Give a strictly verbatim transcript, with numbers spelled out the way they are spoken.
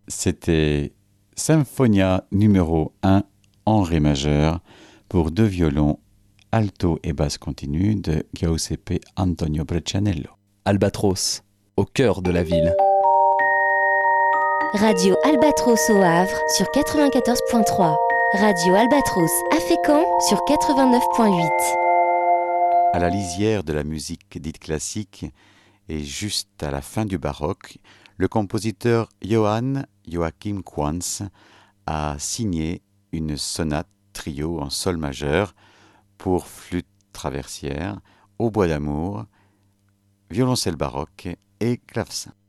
C'était Symphonia numéro un en ré majeur pour deux violons, alto et basse continue de Giuseppe Antonio Breccianello. Albatros, au cœur de la ville. Radio Albatros au Havre sur quatre-vingt-quatorze point trois. Radio Albatros à Fécamp sur quatre-vingt-neuf point huit. À la lisière de la musique dite classique et juste à la fin du baroque, le compositeur Johann Joachim Quantz a signé une sonate trio en sol majeur pour flûte traversière, hautbois d'amour, violoncelle baroque et clavecin.